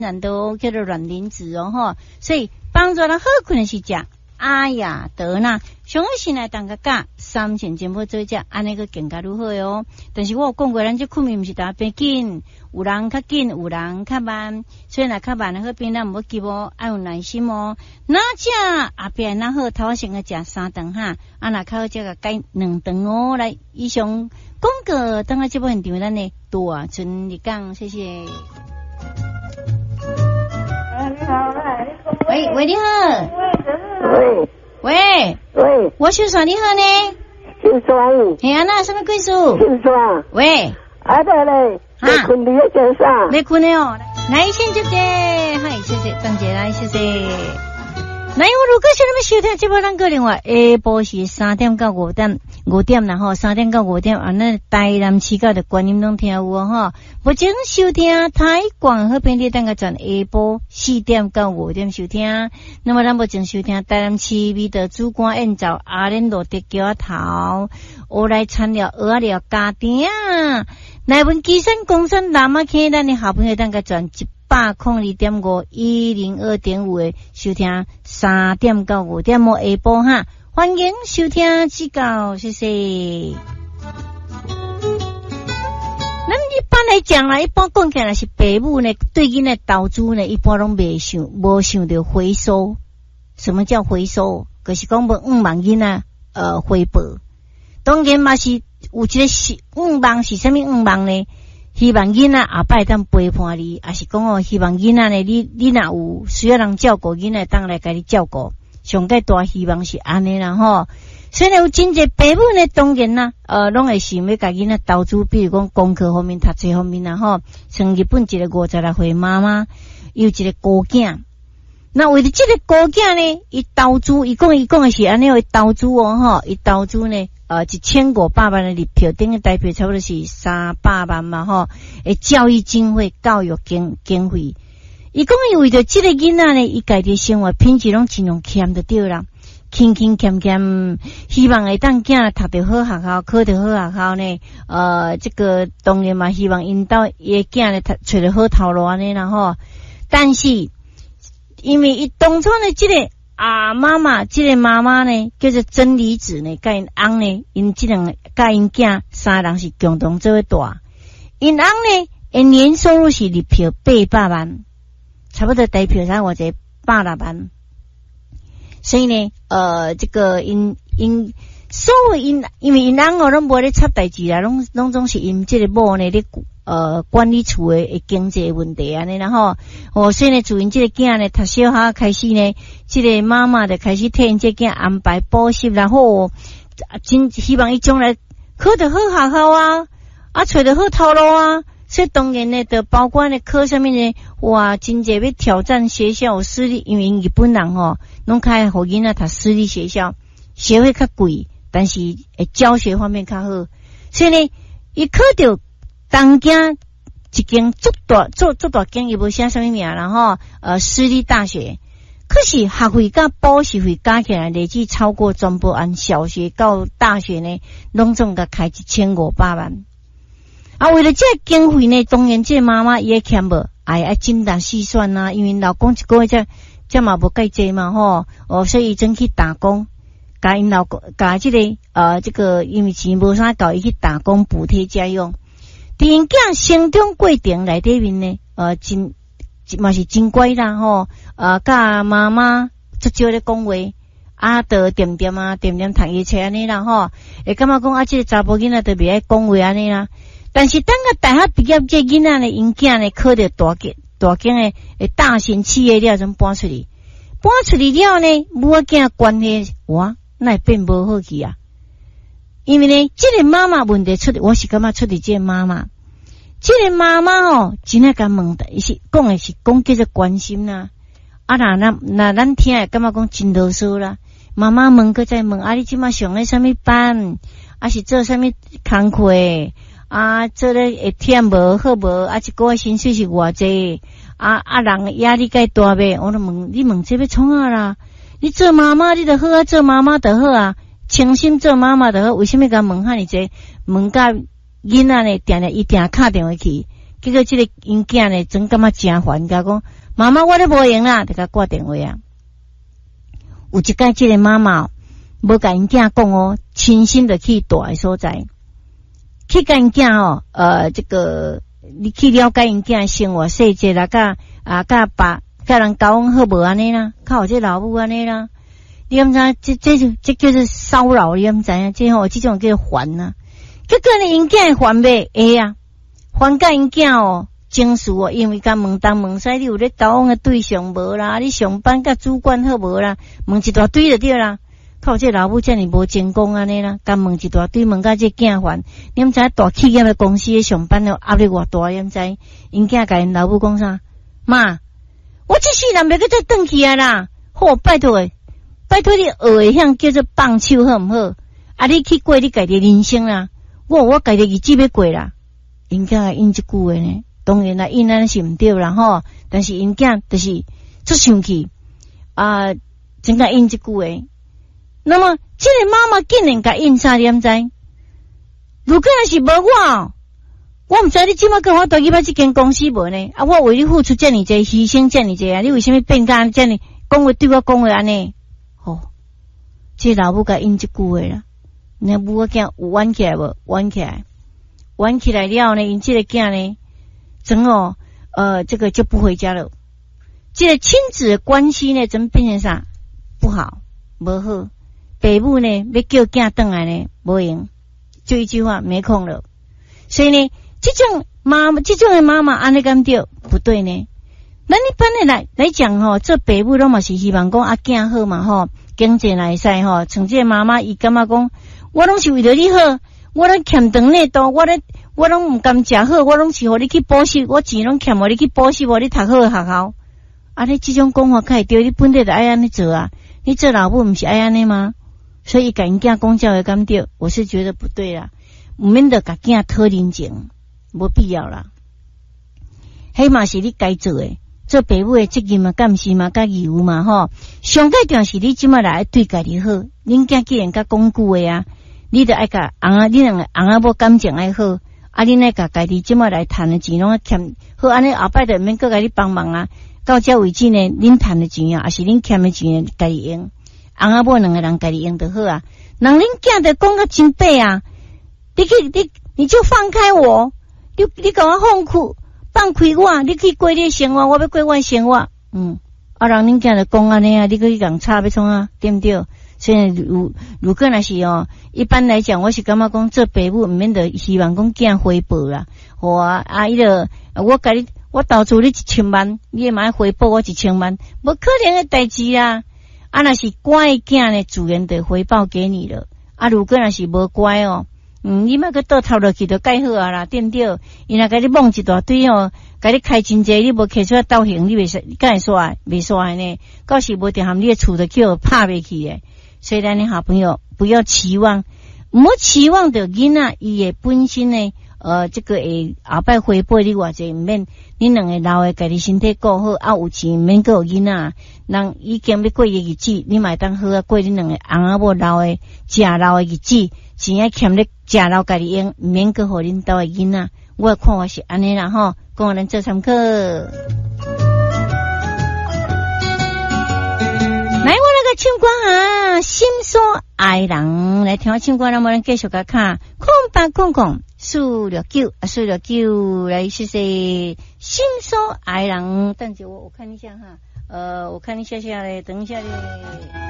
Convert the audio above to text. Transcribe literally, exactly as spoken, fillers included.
然都叫做卵磷脂哦吼，所以帮助咱好困的是食阿雅德纳，上好先来当个价三千钱要做只，安尼个更加如何哦？但是我有讲过，咱这困眠毋是大变紧，有人较紧，有人较慢，所以若较慢的好变，咱唔好急哦，要有耐心哦。哪只后边哪好，头先个食三顿哈，啊若较好只个改两顿哦。来，以上广告等下这部现场咱的大春日讲，谢谢。 你好， 喂喂，你好。 喂喂喂， 我秀爽你好呢？ 秀爽。 嘿啊，那什么贵数？ 秀爽。 喂。 啊对嘞，没困你要讲啥？ 没困的哦，来先接接，嗨，谢谢张姐来，谢谢。那我如果是那么收听这波咱个另外下晡是三点到五点，五点然后三点到五点，啊那台南市角的观音拢听有哦哈。目前收听台广和平地等个转下晡四点到五点收听。那么咱目前收听台南市美的主管演奏阿莲罗的桥头，我来参了鹅了家庭。来问基山公山南马溪咱的好朋友等个转一百空二点五一零二点五的收听三点到五点哦下晡哈，欢迎收听指教，谢谢。咱一般来讲啦，一般讲起来是父母呢对囡仔投资呢，一般拢未想无想到回收。什么叫回收？就是讲要五万囡仔呃回报。当然嘛是有一个是五万是啥物五万呢？希望囡仔后摆当陪伴你，还是讲哦，希望囡仔呢，你你若有需要人照顾，囡仔当来甲你照顾。上个大希望是安尼啦吼。虽然有真侪父母呢，当然啦，呃，拢会想要甲囡仔投资，比如讲功课方面、读书方面啦吼。像日本一个五十六岁妈妈，有一个孤囝。那为了这个孤囝呢，伊投资，伊讲伊讲的是安尼，伊投资哦吼，伊投资呢。呃，一千五百万的日票，等于代表差不多是三百万嘛吼。诶，教育经费、教育经经费，伊讲伊为着这个囡仔呢，伊家己生活品质拢尽量欠得掉啦，轻轻欠欠，希望会当囝读得好学校，考得好学校呢。呃，这个当然嘛，希望引导伊囝呢，找得好头路安尼啦吼。但是因为伊当初呢，这个。啊，妈妈，这个妈妈呢，叫做真理子呢，甲因翁呢，因这两甲因囝三人是共同做大。因翁呢，因年收入是日票八百万，差不多台票才或者百来万。所以呢，呃，这个因因所有因因为因翁哦，拢无咧插代志啦，拢拢总是因这个某呢咧。呃，管理厝的经济问题安尼，然后哦，所以呢，自因这个囝呢，读小学开始呢，这个妈妈就开始替因这个囝安排补习，然后真希望伊将来考得好学校啊，啊，找得好头路啊。所以当然呢，就包括呢考上面呢，哇，真侪要挑战学校私立，因为日本人吼，拢开互囡仔读私立学校，学费较贵，但是诶教学方面较好，所以呢，伊考到。当家一间足大做足大间，伊无写啥物名，然后呃私立大学，可是学费甲补习费加起来，累计超过全部按小学到大学呢，拢总甲开一千五百万。啊，为了这个经费呢，当然这个妈妈也欠无，哎哎精打细算啊，因为老公一个月这这嘛无介济嘛吼，哦，所以真去打工，甲因老公甲这个呃这个因为钱无啥搞，伊去打工补贴家用。伫因囝成长过程内底面呢，呃，真嘛是真乖啦吼，呃，甲妈妈足少咧讲话，啊，得点点啊，点点读伊册安尼啦吼，会感觉讲啊，这个查甫囡仔特别爱讲话安尼啦。但是等个大学毕业，这囡仔呢，因囝呢考着大间大间诶诶大型企业了，怎搬出去？搬出去了呢，母囝关系哇，那变无好去啊。因为呢，这个妈妈问题出，我是感觉出伫这个妈妈，这个妈妈哦，真爱甲问的，伊是讲的是讲叫做关心啦。啊，那那那咱听诶，感觉讲真啰嗦啦。妈妈问个再问，啊，你即马上咧啥物班？啊，是做啥物工课？啊，做咧会忝无好无？啊，一个月薪水是偌济？啊啊，人压力介大呗？我都问你问这要创啊啦？你做妈妈你就好啊，做妈妈就好啊。诚心做妈妈就好，为什么甲问遐尼济？问甲囡仔呢？定定伊定敲电话去， 结果这个因囝呢，真感觉真烦，甲讲妈妈我都无用啦，就甲挂电话啊。有一届这个妈妈无甲因囝讲哦，亲身的去大的所在，去甲因囝哦，呃，这个你去了解因囝生活细节啦，甲啊甲爸甲人交往好无安尼啦，靠这老母安尼啦。你毋知这这就这叫做骚扰，你毋知影？这吼这种叫烦呐。结果呢，因囝烦袂会啊，烦甲因囝哦，情绪哦，因为甲问东问西，你有咧交往的对象无啦？你上班甲主管好无啦？问一大堆就对啦。靠这老母遮尔无成功安尼啦，甲问一大堆，问甲这囝烦。你毋知大企业的公司咧上班了压力偌大，你毋知？因囝甲因老母讲啥？妈，我这世人袂个再转去啊啦！好，拜托诶。拜托你学会向叫做放手好毋好？啊，你去过你家己人生啦，我我家己日子要过啦。因囝因即句话呢，当然啦，因安是毋对啦吼，但是因囝就是出生气啊，真甲因即句话。那么，这个妈妈竟然甲因啥你毋知？如果若是无我，我毋知你即摆跟我带去把这间公司无呢？啊，我为你付出遮尔济，牺牲遮尔济啊，你为什么变甲遮尔讲话对我讲话安尼？哦，这老母甲因即句话啦，那母个囝有弯起来无？弯起来，弯起来了呢，因这个囝呢，真哦，呃，这个就不回家了。这个亲子的关系呢，怎么变成啥？不好，无好。爸母呢，要叫囝转来呢，无用，就一句话，没空了。所以呢，这种妈妈，这种的妈妈安尼敢对不对呢？咱一般的来来讲吼，做爸母拢嘛是希望讲啊囝好嘛吼，经济来使吼，像这个妈妈伊感觉讲，我拢是为了你好，我拢欠长呢多，我咧我拢毋甘食好，我拢是互你去补习，我钱拢欠互你去补习，互你读好学校。啊，你这种讲法较会对，你本来就爱安尼做啊，你做老母毋是爱安尼吗？所以甲因囝讲教会敢对，我是觉得不对啦，毋免得甲囝讨人情，无必要啦。迄嘛是你该做诶。做爸母的责任嘛，敢是嘛，甲义务嘛，吼。上阶段是你即马来对家己好，恁囝既然甲讲句话啊，你着爱甲翁仔，你两个翁仔某感情爱好，啊，恁爱甲家己即马来趁的钱拢欠好，安尼后摆着免搁甲你帮忙啊。到这为止呢，恁趁的钱啊，还是恁欠的钱，家己用，翁仔某两个人家己用就好啊。人恁囝着讲甲真白啊，你去你你就放开我，你你甲我放开。放开我，你去过你的生活，我要过我的生活。嗯，啊，人恁囝就讲安尼啊，你去共插要创啊，对毋对？所以如如果若是哦，一般来讲，我是感觉讲做爸母毋免得希望讲囝回报啦。我啊，伊个我甲你，我投资你一千万，你也买回报我一千万，无可能的代志啦。啊，若是乖的囝呢，自然得回报给你了。啊，如果若是无乖哦。嗯，你莫个倒头落去就盖好啊啦，对毋对？伊若甲你摸一大堆哦，甲你开真济，你无开出来倒行，你袂使，你敢会煞？袂煞呢？到时无定含你的厝就叫拍袂去诶。所以咱的好朋友不要期望，毋好期望着囡仔伊诶本身呢，呃，这个会后摆回报你偌济，毋免恁两个老诶家己身体顾好，啊有钱毋免个有囡仔，人已经要过日子，你嘛当好啊过恁两个翁仔某老诶食老诶日子。钱爱欠咧食老家己用，毋免搁互恁兜诶囡仔。我诶看法是安尼啦吼，供互咱做参考。来，我那个唱歌啊，心所爱人来听我唱歌，那么咱继续甲看空八空空四六九啊，四六九来谢谢心所爱人。但是我我看一下哈，呃，我看一下下嘞，等一下嘞。